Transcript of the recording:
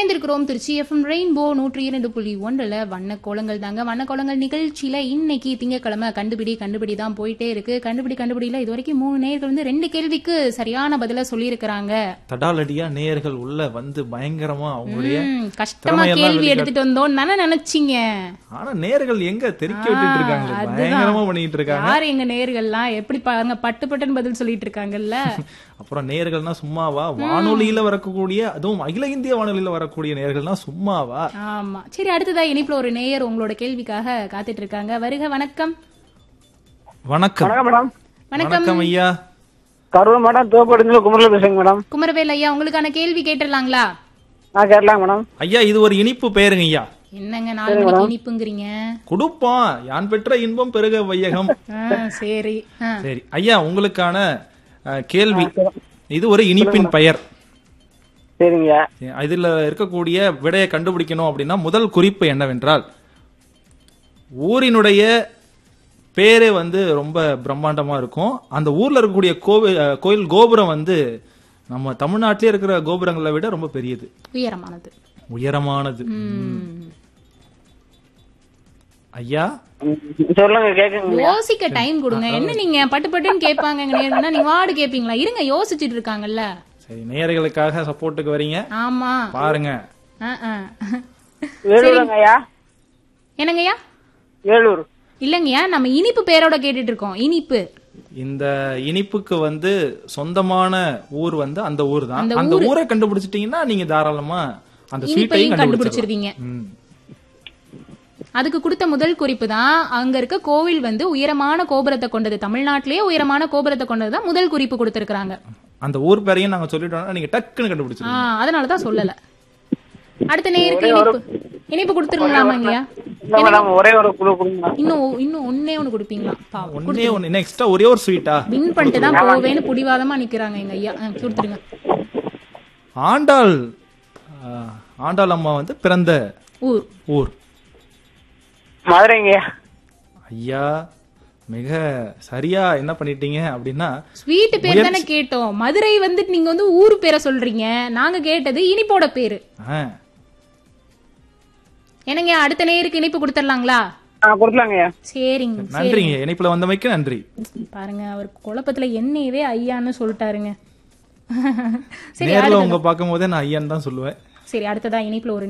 இணைந்திருக்கிறோம் Trichy FM rainbow 102.1 வண்ண கோலங்கள் தாங்க. வண்ண கோலங்கள் நிகழ்ச்சியில இன்னைக்கு திங்கட்கிழமை கண்டுபிடி தான் போயிட்டே இருக்கு. கண்டுபிடியில இது வரைக்கும் 3 நேயர்கள் வந்து 2 கேள்விக்கு சரியான பதில சொல்லியிருக்கிறாங்க. தடாலடியா நேயர்கள் உள்ள வந்து பயங்கரமா அவங்களுடைய கஷ்டமா கேள்வி எடுத்துட்டு வந்தோம் தானே நினைச்சீங்க. ஆனா நேயர்கள் எங்க தெரிக்க விட்டுட்டு இருக்காங்க, பயங்கரமா பண்ணிட்டு இருக்காங்க. யாரு எங்க நேயர்கள்லாம் எப்படி பாருங்க பட்டுன்னு பதில் சொல்லிட்டு இருக்காங்கல்ல. அப்புறம் நேயர்கள்னா சும்மாவா, வானொலியில வரக்கூடிய அதுவும் அகில இந்திய வானொலியில வரக்கூடிய நேயர்கள்னா சும்மாவா? ஆமா. சரி, அடுத்ததா இனிப்புல ஒரு நேயர் உங்களோட கேள்விக்காக காத்துட்டு இருக்காங்க. வருக. வணக்கம். வணக்கம் மேடம். வணக்கம் ஐயா. கரூர் மேடம், தோப்படிஞ்சு குமரவேல் பேசுங்க மேடம். குமரவேல் ஐயா, உங்களுக்கான கேள்வி கேட்டுடலாங்களா? நான் கேட்கலாம் மேடம். ஐயா, இது ஒரு இனிப்பு பெயருங்க ஐயா. என்னங்க 4 மணிக்கு இனிப்புங்கிறீங்க? குடுப்போம், யான் பெற்ற இன்பம் பெருக வையகம். சரி சரி ஐயா, உங்களுக்கான கேள்வி. இது ஒரு இனிப்பின் பெயர். சரிங்க. இதுல இருக்கக்கூடிய விடையை கண்டுபிடிக்கணும் அப்படின்னா முதல் குறிப்பு என்னவென்றால், ஊரினுடைய பேரே வந்து ரொம்ப பிரம்மாண்டமா இருக்கும். அந்த ஊர்ல இருக்கக்கூடிய கோயில் கோபுரம் வந்து நம்ம தமிழ்நாட்டிலே இருக்கிற கோபுரங்களை விட ரொம்ப பெரியது, உயரமானது. ஐயா சொல்லுங்க, கேக்குங்க. யோசிக்க டைம் கொடுங்க. என்ன நீங்க பட்டுன்னு கேட்பாங்க நீங்க வார்டு கேப்பீங்களா? இருங்க, யோசிச்சுட்டு இருக்காங்கல்ல. சரி, நேயர்களுக்காக சப்போர்ட்டுக்கு வரீங்க. ஆமா, பாருங்க. வேலூருங்கய்யா. என்னங்கய்யா? வேலூர் இல்லங்கய்யா, நம்ம இனிப்பு பேரோட கேட்டுட்டு இருக்கோம். இனிப்பு, இந்த இனிப்புக்கு வந்து சொந்தமான ஊர் வந்து அந்த ஊர் தான். அந்த ஊரை கண்டுபிடிச்சிட்டீங்கன்னா நீங்க தாராளமா அந்த ஸ்வீட்டையும் கண்டுபிடிச்சிருவீங்க. அதுக்கு கொடுத்த முதல் குறிப்பு தான் அங்க இருக்க கோவில் வந்து உயரமான கோபுரத்தை கொண்டது. தமிழ்நாட்டிலேயே உயரமான கோபுரத்தை கொண்டதுதான் முதல் குறிப்பு கொடுத்திருக்காங்க. அந்த ஊர் பேரையும் நாங்க சொல்லிட்டோம்னா நீங்க டக்குன்னு கண்டுபிடிச்சிருவீங்க. அதனாலதான் சொல்லல. அடுத்த நேருக்கு இனிப்பு கொடுத்துருங்களாமாங்கய்யா? ஒரே ஒரு குழு கொடுங்க. இன்னும் ஒன்னே ஒண்ணு கொடுப்பீங்களா? ஒன்னே ஒண்ணு, நெக்ஸ்டா ஒரே ஒரு ஸ்வீட்டா? வின் பண்ணிட்டு தான் போவேன்னு புடிவாதமா நிக்கிறாங்க எங்க ஐயா. கொடுத்துருங்க. ஆண்டாள் அம்மா வந்து பிறந்த ஊர் மதுரைங்க. ஐயா, மிக சரியா என்ன பண்ணிட்டீங்க அப்படின்னா, ஸ்வீட் பேர் தானே கேட்டோம். மதுரை வந்து நீங்க வந்து ஊர் பேரை சொல்றீங்க, நாங்க கேட்டது இனிப்போட பேரு. என்னங்க, அடுத்த நேருக்கு இனிப்பு கொடுத்துடலாங்களா? கொடுக்கலாங்க. சரிங்க, நன்றிங்க. இனிப்புல வந்தமைக்கு நன்றி. பாருங்க, அவர் குழப்பத்துல என்னையவே ஐயான்னு சொல்லிட்டாருங்க. சரி, உங்க பார்க்கும் போதே நான் ஐயான்னு தான் சொல்லுவேன். சரி, அடுத்ததா இனிப்புல ஒரு